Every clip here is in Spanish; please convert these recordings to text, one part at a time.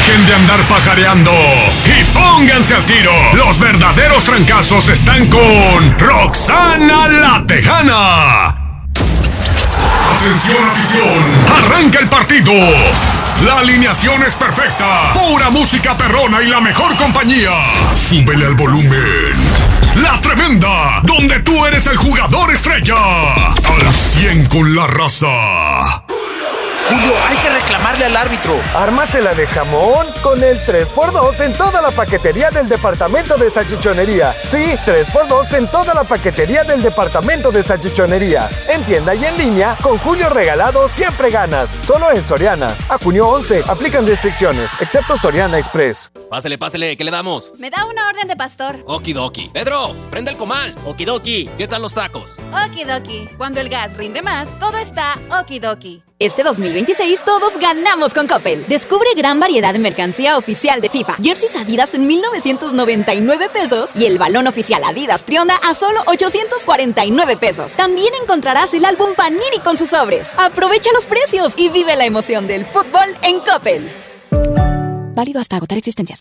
Dejen de andar pajareando y pónganse al tiro. Los verdaderos trancazos están con Roxana la Tejana. Atención, afición, arranca el partido. La alineación es perfecta, pura música perrona y la mejor compañía. Súbele al volumen. La Tremenda, donde tú eres el jugador estrella. Al 100 con la raza. Julio, hay que reclamarle al árbitro. Ármasela de jamón con el 3x2 en toda la paquetería del departamento de salchichonería. Sí, 3x2 en toda la paquetería del departamento de salchichonería. En tienda y en línea, con Julio regalado siempre ganas. Solo en Soriana. A junio 11, aplican restricciones, excepto Soriana Express. Pásele, ¿qué le damos? Me da una orden de pastor. Okidoki. Pedro, prende el comal. Okidoki. ¿Qué tal los tacos? Okidoki. Cuando el gas rinde más, todo está okidoki. Este 2026 todos ganamos con Coppel. Descubre gran variedad de mercancía oficial de FIFA. Jerseys Adidas en 1,999 pesos y el balón oficial Adidas Trionda a solo 849 pesos. También encontrarás el álbum Panini con sus sobres. Aprovecha los precios y vive la emoción del fútbol en Coppel. Válido hasta agotar existencias.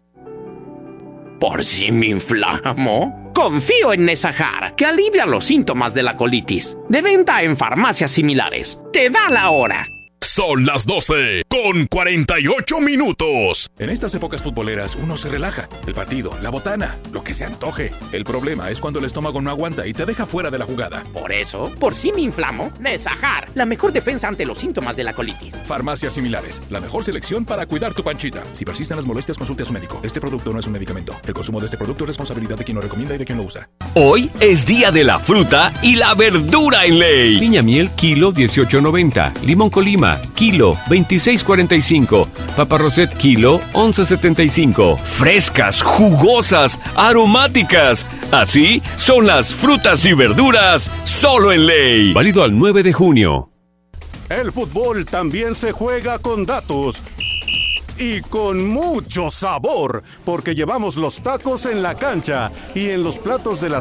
¿Por si me inflamo? Confío en Nesajar, que alivia los síntomas de la colitis. De venta en farmacias similares. Te da la hora. Son las 12 con 48 minutos. En estas épocas futboleras uno se relaja. El partido, la botana, lo que se antoje. El problema es cuando el estómago no aguanta y te deja fuera de la jugada. Por eso, por si me inflamo, Nesajar, la mejor defensa ante los síntomas de la colitis. Farmacias similares, la mejor selección para cuidar tu panchita. Si persisten las molestias, consulte a su médico. Este producto no es un medicamento. El consumo de este producto es responsabilidad de quien lo recomienda y de quien lo usa. Hoy es día de la fruta y la verdura en ley. Piña miel, kilo 18.90. Limón Colima, kilo 26.45. Papa Roset, kilo 11.75. Frescas, jugosas, aromáticas. Así son las frutas y verduras solo en ley. Válido al 9 de junio. El fútbol también se juega con datos. Y con mucho sabor, porque llevamos los tacos en la cancha y en los platos de las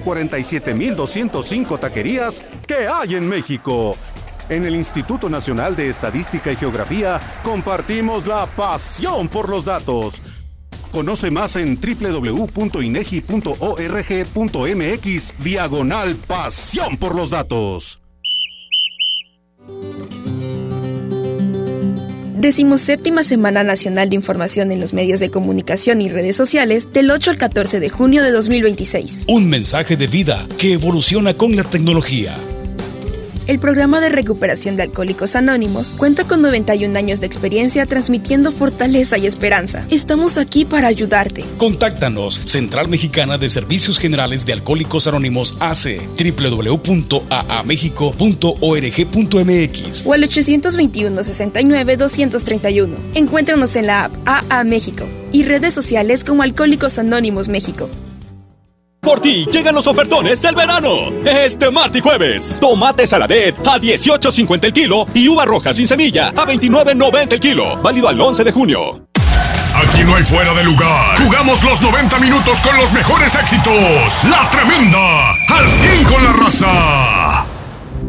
147,205 taquerías que hay en México. En el Instituto Nacional de Estadística y Geografía compartimos la pasión por los datos. Conoce más en www.inegi.org.mx/pasión por los datos. 17ª Semana Nacional de Información en los Medios de Comunicación y Redes Sociales del 8 al 14 de junio de 2026. Un mensaje de vida que evoluciona con la tecnología. El programa de recuperación de Alcohólicos Anónimos cuenta con 91 años de experiencia transmitiendo fortaleza y esperanza. Estamos aquí para ayudarte. Contáctanos, Central Mexicana de Servicios Generales de Alcohólicos Anónimos AC, www.aamexico.org.mx o al 821-69-231. Encuéntranos en la app AA México y redes sociales como Alcohólicos Anónimos México. Por ti llegan los ofertones del verano. Este martes y jueves, tomate saladet a 18.50 el kilo y uva roja sin semilla a 29.90 el kilo. Válido al 11 de junio. Aquí no hay fuera de lugar. Jugamos los 90 minutos con los mejores éxitos. La Tremenda, al 100 con la raza.